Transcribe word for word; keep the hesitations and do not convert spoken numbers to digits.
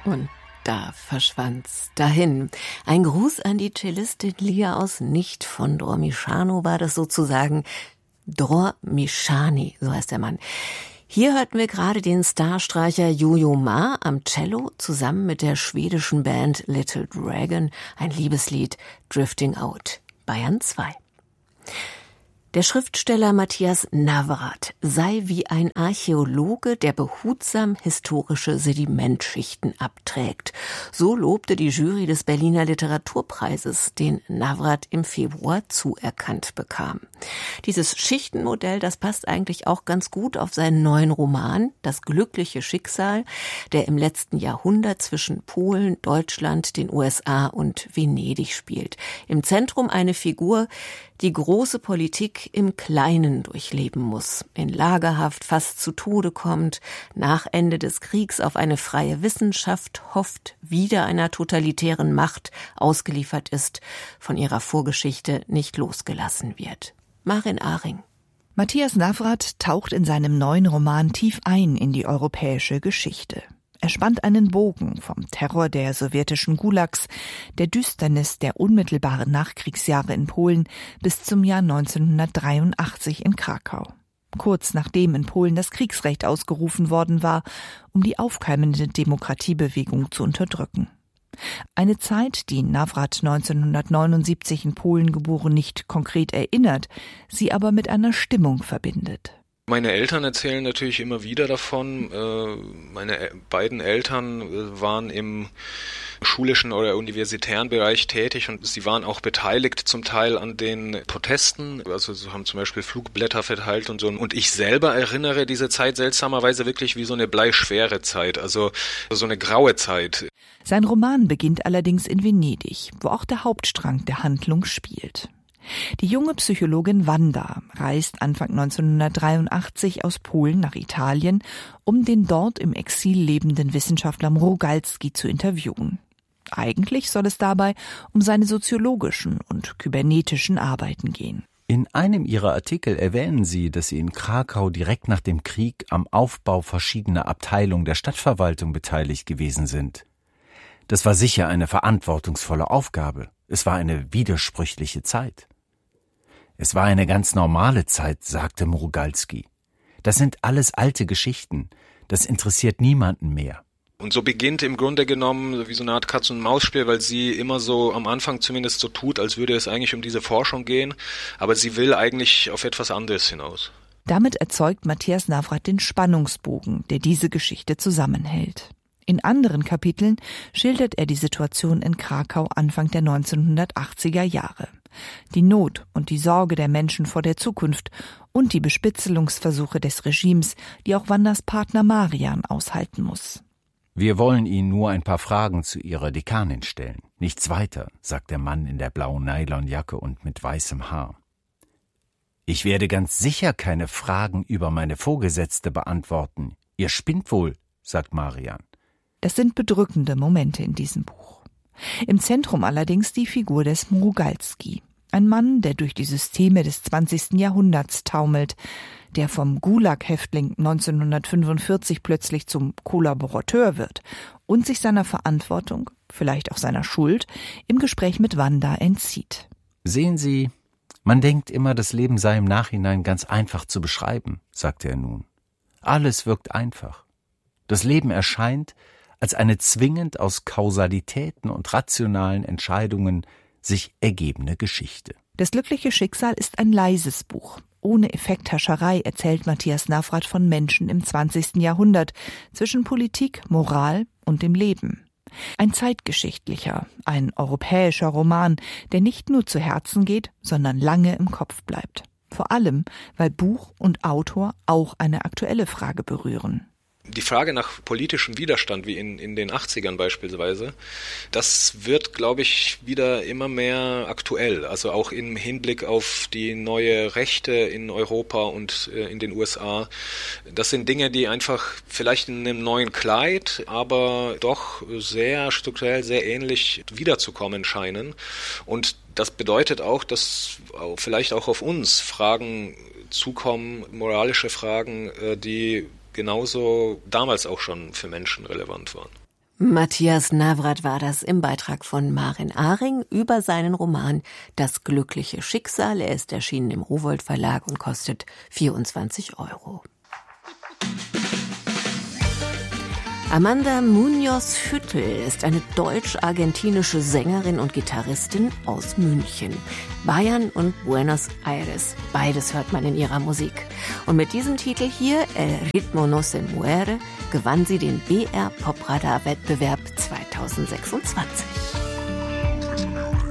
Und da verschwand's dahin. Ein Gruß an die Cellistin Lia aus Nicht von Dror-Mishanu war das sozusagen. Dror-Mishani, so heißt der Mann. Hier hörten wir gerade den Starstreicher Yo-Yo Ma am Cello zusammen mit der schwedischen Band Little Dragon, ein Liebeslied Drifting Out. Bayern zwei. Der Schriftsteller Matthias Navrath sei wie ein Archäologe, der behutsam historische Sedimentschichten abträgt. So lobte die Jury des Berliner Literaturpreises, den Navrath im Februar zuerkannt bekam. Dieses Schichtenmodell, das passt eigentlich auch ganz gut auf seinen neuen Roman Das glückliche Schicksal, der im letzten Jahrhundert zwischen Polen, Deutschland, den U S A und Venedig spielt. Im Zentrum eine Figur, die große Politik im Kleinen durchleben muss, in Lagerhaft fast zu Tode kommt, nach Ende des Kriegs auf eine freie Wissenschaft hofft, wieder einer totalitären Macht ausgeliefert ist, von ihrer Vorgeschichte nicht losgelassen wird. Marin Ahring. Matthias Navrath taucht in seinem neuen Roman tief ein in die europäische Geschichte. Er spannt einen Bogen vom Terror der sowjetischen Gulags, der Düsternis der unmittelbaren Nachkriegsjahre in Polen bis zum Jahr neunzehnhundertdreiundachtzig in Krakau. Kurz nachdem in Polen das Kriegsrecht ausgerufen worden war, um die aufkeimende Demokratiebewegung zu unterdrücken. Eine Zeit, die Navrath neunzehnhundertneunundsiebzig in Polen geboren nicht konkret erinnert, sie aber mit einer Stimmung verbindet. Meine Eltern erzählen natürlich immer wieder davon. Meine beiden Eltern waren im schulischen oder universitären Bereich tätig und sie waren auch beteiligt zum Teil an den Protesten. Also sie haben zum Beispiel Flugblätter verteilt und so. Und ich selber erinnere diese Zeit seltsamerweise wirklich wie so eine bleischwere Zeit, also so eine graue Zeit. Sein Roman beginnt allerdings in Venedig, wo auch der Hauptstrang der Handlung spielt. Die junge Psychologin Wanda reist Anfang neunzehnhundertdreiundachtzig aus Polen nach Italien, um den dort im Exil lebenden Wissenschaftler Mrugalski zu interviewen. Eigentlich soll es dabei um seine soziologischen und kybernetischen Arbeiten gehen. In einem Ihrer Artikel erwähnen Sie, dass Sie in Krakau direkt nach dem Krieg am Aufbau verschiedener Abteilungen der Stadtverwaltung beteiligt gewesen sind. Das war sicher eine verantwortungsvolle Aufgabe. Es war eine widersprüchliche Zeit. Es war eine ganz normale Zeit, sagte Mrugalski. Das sind alles alte Geschichten. Das interessiert niemanden mehr. Und so beginnt im Grunde genommen wie so eine Art Katz-und-Maus-Spiel, weil sie immer so am Anfang zumindest so tut, als würde es eigentlich um diese Forschung gehen, aber sie will eigentlich auf etwas anderes hinaus. Damit erzeugt Matthias Navrath den Spannungsbogen, der diese Geschichte zusammenhält. In anderen Kapiteln schildert er die Situation in Krakau Anfang der neunzehnhundertachtziger Jahre. Die Not und die Sorge der Menschen vor der Zukunft und die Bespitzelungsversuche des Regimes, die auch Wandas Partner Marian aushalten muss. Wir wollen Ihnen nur ein paar Fragen zu Ihrer Dekanin stellen. Nichts weiter, sagt der Mann in der blauen Nylonjacke und mit weißem Haar. Ich werde ganz sicher keine Fragen über meine Vorgesetzte beantworten. Ihr spinnt wohl, sagt Marian. Das sind bedrückende Momente in diesem Buch. Im Zentrum allerdings die Figur des Mrugalski. Ein Mann, der durch die Systeme des zwanzigsten Jahrhunderts taumelt, der vom Gulag-Häftling neunzehnhundertfünfundvierzig plötzlich zum Kollaborateur wird und sich seiner Verantwortung, vielleicht auch seiner Schuld, im Gespräch mit Wanda entzieht. Sehen Sie, man denkt immer, das Leben sei im Nachhinein ganz einfach zu beschreiben, sagte er nun. Alles wirkt einfach. Das Leben erscheint als eine zwingend aus Kausalitäten und rationalen Entscheidungen sich ergebene Geschichte. Das glückliche Schicksal ist ein leises Buch. Ohne Effekthascherei erzählt Matthias Navrath von Menschen im zwanzigsten Jahrhundert, zwischen Politik, Moral und dem Leben. Ein zeitgeschichtlicher, ein europäischer Roman, der nicht nur zu Herzen geht, sondern lange im Kopf bleibt. Vor allem, weil Buch und Autor auch eine aktuelle Frage berühren. Die Frage nach politischem Widerstand, wie in, in den achtzigern beispielsweise, das wird, glaube ich, wieder immer mehr aktuell. Also auch im Hinblick auf die neue Rechte in Europa und äh, in den U S A. Das sind Dinge, die einfach vielleicht in einem neuen Kleid, aber doch sehr strukturell, sehr ähnlich wiederzukommen scheinen. Und das bedeutet auch, dass vielleicht auch auf uns Fragen zukommen, moralische Fragen, äh, die genauso damals auch schon für Menschen relevant waren. Matthias Navrat war das im Beitrag von Maren Ahring über seinen Roman Das glückliche Schicksal. Er ist erschienen im Rowohlt Verlag und kostet vierundzwanzig Euro. Amanda Munoz-Hüttel ist eine deutsch-argentinische Sängerin und Gitarristin aus München. Bayern und Buenos Aires, beides hört man in ihrer Musik. Und mit diesem Titel hier, El ritmo no se muere, gewann sie den B R Popradar Wettbewerb zweitausendsechsundzwanzig.